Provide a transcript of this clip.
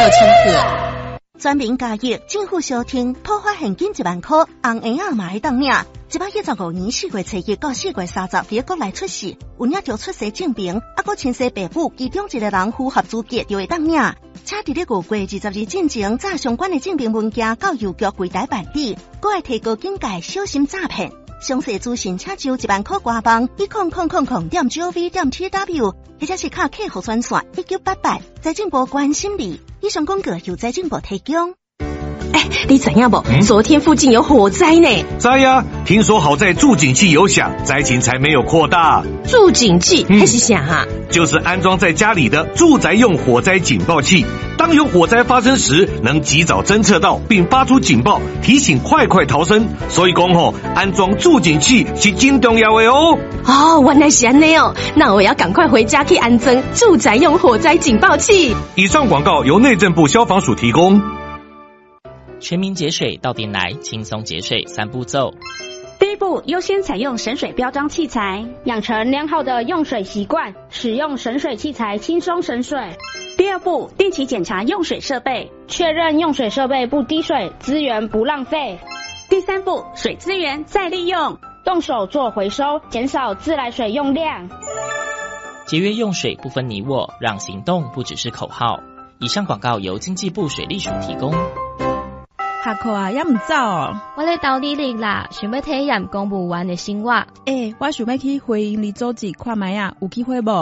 请客。 全民加益，政府小厅普发现金1万块，红婴仔嘛会当领。115年4月初1到4月30日，国内出世，有领着出生证明，还佫亲生父母其中一个人符合资格就会当领。且伫咧5月20日进前，把相关的证明文件到邮局柜台办理，佫会提高警戒，小心诈骗。详细资讯请就1万块官网10000.gov.tw， 或者是卡客服专线1988，财政部关心你。以上广告由财政部提供。 你知影不？昨天附近有火灾呢。 知呀，听说好在助警器有响，灾情才没有扩大。 助警器还是啥啊？ 就是安装在家里的住宅用火灾警报器，当有火灾发生时，能及早侦测到并发出警报，提醒快逃生。所以讲安装助警器是真重要的哦。 原来是安尼哦，那我要赶快回家去安装住宅用火灾警报器。 以上广告由内政部消防署提供。 全民节水到店来，轻松节水3步骤。 第一步，优先采用省水标章器材，养成良好的用水习惯，使用省水器材轻松省水。第二步，定期检查用水设备，确认用水设备不滴水，资源不浪费。第三步，水资源再利用，动手做回收，减少自来水用量。 节约用水不分你我，让行动不只是口号。以上广告由经济部水利署提供。 下课啊，也唔走哦。 我咧斗地理啦，想要体验公务员的生活。 我想要去回营里组织看卖啊，有机会无？